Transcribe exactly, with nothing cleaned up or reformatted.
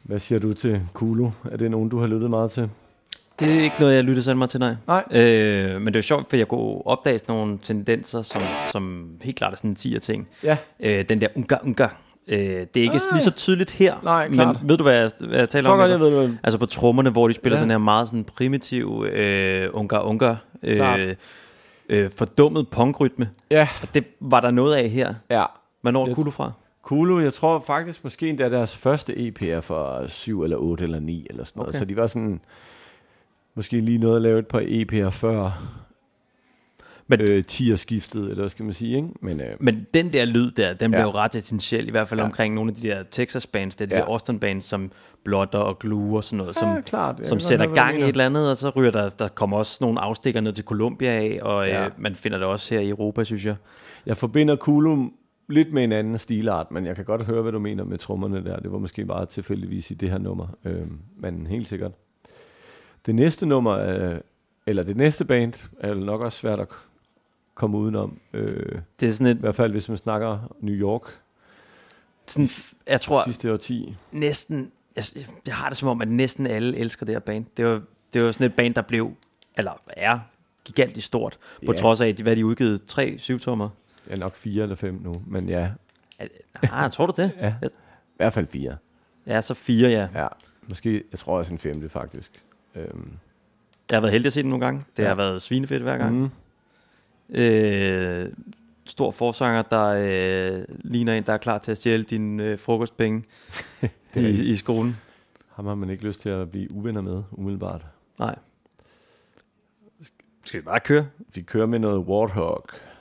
Hvad siger du til Kulu? Er det nogen, du har lyttet meget til? Det er ikke noget, jeg lytter selv meget til, nej. Nej. Øh, men det er jo sjovt, for jeg kunne opdage nogle tendenser, som, som helt klart er sådan en tier-ting. Ja. Øh, den der unga unga. Øh, det er ikke Ej. lige så tydeligt her. Nej, klart. Men ved du, hvad jeg, hvad jeg taler så om? Godt, jeg ved, hvad... Altså på trommerne, hvor de spiller ja. den her meget sådan primitiv øh, unga unga. Øh, øh, fordummet punkrytme. Ja. Og det var der noget af her. Ja. Hvornår er Kulu fra? Kulu, jeg tror faktisk måske endda deres første E P'er fra syv eller otte eller ni eller sådan noget. Okay. Så de var sådan... Måske lige noget at lave et par E P'er før men, øh, tier-skiftet, eller hvad skal man sige, ikke? Men, øh, men den der lyd der, den ja. blev jo ret essentiel, i hvert fald ja. omkring nogle af de der Texas bands, det er de ja. der Austin bands, som Blotter og Glue og sådan noget, som, ja, klart. som sætter gang i et eller andet, og så ryger der, der kommer også nogle afstikker ned til Colombia af, og ja. øh, man finder det også her i Europa, synes jeg. Jeg forbinder Kulu lidt med en anden stilart, men jeg kan godt høre, hvad du mener med trommerne der. Det var måske bare tilfældigvis i det her nummer, øh, men helt sikkert. Det næste nummer, øh, eller det næste band, er nok også svært at komme udenom. Øh, det er sådan et, i hvert fald, hvis man snakker New York. Sådan, jeg tror, sidste årti. Næsten, jeg, jeg har det som om, at næsten alle elsker det her band. Det var, det var sådan et band, der blev, eller er, gigantisk stort. På yeah. trods af, hvad de udgivet, tre syvtommer. Ja, nok fire eller fem nu, men ja. Nej, tror du det? Ja, i hvert fald fire. Ja, så fire, ja. Ja, måske, jeg tror også en femte faktisk. Øhm. Jeg har været heldig at se den nogle gange. Det ja. har været svinefedt hver gang. Mm. Øh, stor forsanger, der øh, ligner en, der er klar til at stjæle dine øh, frokostpenge i, i skolen. Ham har man ikke lyst til at blive uvenner med, umiddelbart. Nej. Skal vi bare køre? Vi kører med noget Warthog.